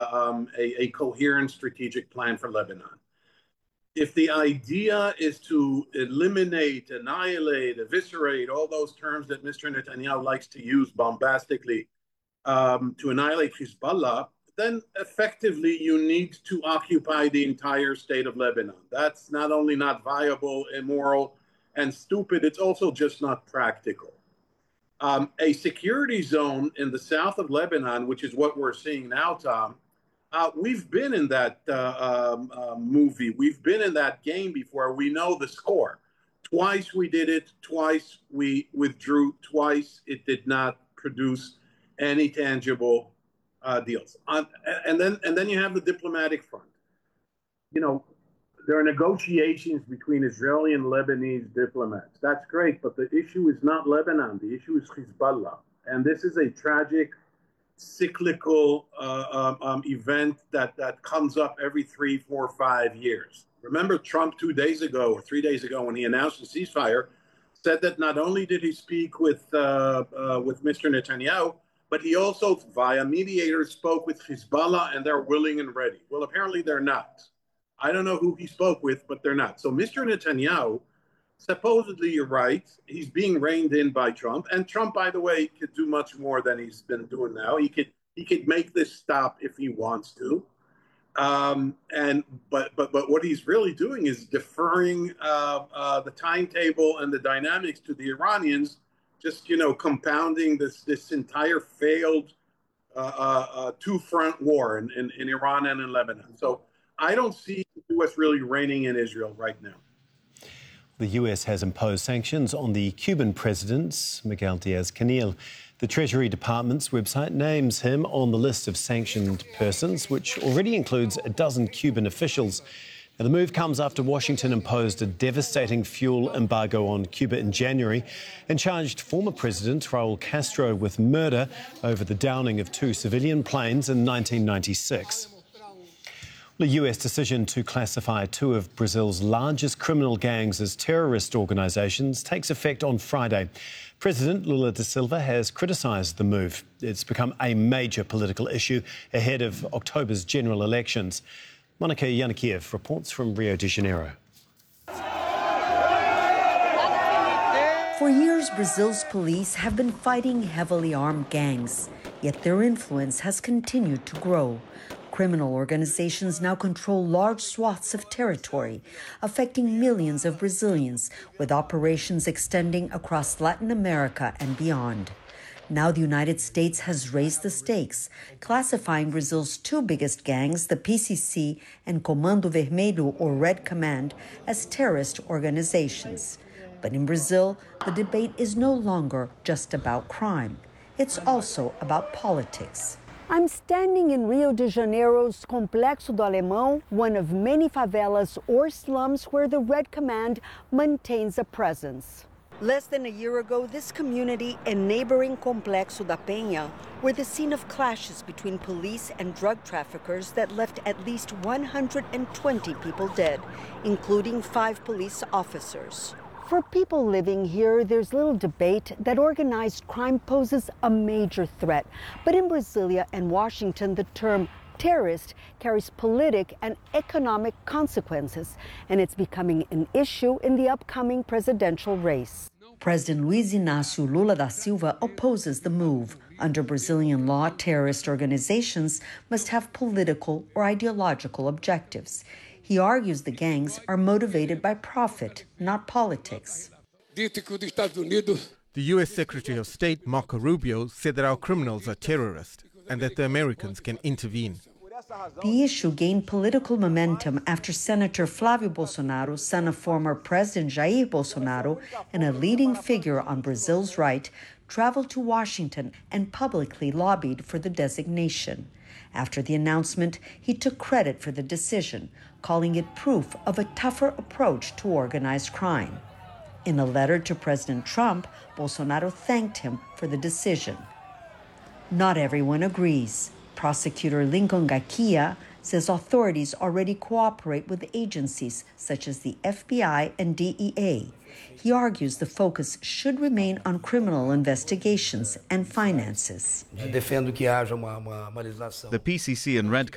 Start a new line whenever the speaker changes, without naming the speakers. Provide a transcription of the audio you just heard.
a coherent strategic plan for Lebanon. If the idea is to eliminate, annihilate, eviscerate, all those terms that Mr. Netanyahu likes to use bombastically to annihilate Hezbollah, then effectively you need to occupy the entire state of Lebanon. That's not only not viable, immoral, and stupid, it's also just not practical. A security zone in the south of Lebanon, which is what we're seeing now, Tom, we've been in that movie. We've been in that game before. We know the score. Twice we did it. Twice we withdrew. Twice it did not produce any tangible deals. And then you have the diplomatic front. You know, there are negotiations between Israeli and Lebanese diplomats. That's great, but the issue is not Lebanon. The issue is Hezbollah. And this is a tragic, cyclical event that comes up every 3, 4, 5 years. Remember Trump 2 days ago or 3 days ago when he announced the ceasefire, said that not only did he speak with Mr. Netanyahu, but he also, via mediators, spoke with Hezbollah, and they're willing and ready. Well, apparently they're not. I don't know who he spoke with, but they're not. So Mr. Netanyahu, supposedly, you're right, he's being reined in by Trump. And Trump, by the way, could do much more than he's been doing now. He could make this stop if he wants to. But what he's really doing is deferring the timetable and the dynamics to the Iranians, just, you know, compounding this entire failed two-front war in Iran and in Lebanon. So I don't see the U.S. really reigning in Israel right now.
The US has imposed sanctions on the Cuban president, Miguel Diaz-Canel. The Treasury Department's website names him on the list of sanctioned persons, which already includes a dozen Cuban officials. Now, the move comes after Washington imposed a devastating fuel embargo on Cuba in January and charged former President Raul Castro with murder over the downing of 2 civilian planes in 1996. The US decision to classify 2 of Brazil's largest criminal gangs as terrorist organisations takes effect on Friday. President Lula da Silva has criticised the move. It's become a major political issue ahead of October's general elections. Monica Yanikiev reports from Rio de Janeiro.
For years, Brazil's police have been fighting heavily armed gangs, yet their influence has continued to grow. Criminal organizations now control large swaths of territory, affecting millions of Brazilians, with operations extending across Latin America and beyond. Now the United States has raised the stakes, classifying Brazil's 2 biggest gangs, the PCC and Comando Vermelho, or Red Command, as terrorist organizations. But in Brazil, the debate is no longer just about crime. It's also about politics.
I'm standing in Rio de Janeiro's Complexo do Alemão, one of many favelas or slums where the Red Command maintains a presence. Less than a year ago, this community and neighboring Complexo da Penha were the scene of clashes between police and drug traffickers that left at least 120 people dead, including 5 police officers. For people living here, there's little debate that organized crime poses a major threat. But in Brasilia and Washington, the term terrorist carries politic and economic consequences, and it's becoming an issue in the upcoming presidential race.
President Luiz Inácio Lula da Silva opposes the move. Under Brazilian law, terrorist organizations must have political or ideological objectives. He argues the gangs are motivated by profit, not politics.
The U.S. Secretary of State, Marco Rubio, said that our criminals are terrorists and that the Americans can intervene.
The issue gained political momentum after Senator Flávio Bolsonaro, son of former President Jair Bolsonaro and a leading figure on Brazil's right, traveled to Washington and publicly lobbied for the designation. After the announcement, he took credit for the decision, calling it proof of a tougher approach to organized crime. In a letter to President Trump, Bolsonaro thanked him for the decision. Not everyone agrees. Prosecutor Lincoln Gakia says authorities already cooperate with agencies such as the FBI and DEA. He argues the focus should remain on criminal investigations and finances.
The PCC and Red